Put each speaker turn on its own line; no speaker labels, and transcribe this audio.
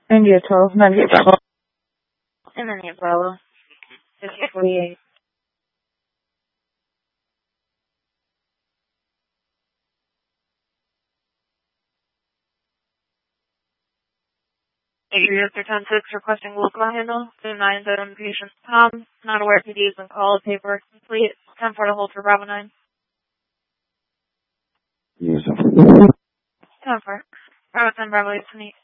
India 12, 98 Bravo.
And then India Bravo. 5048. After 10-6 requesting local handle. 2-9 on patient Tom. Not aware if PDs and call. Paper complete. 10-4 to hold for Bravo 9.
Yes,
10-4. Bravo 10 Bravo 8 28.